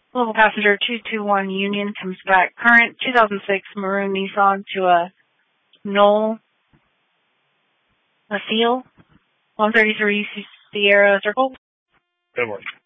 Global passenger 221 Union comes back. Current 2006 maroon Nissan to a Knoll Seal 133 Sierra Circle. Good work.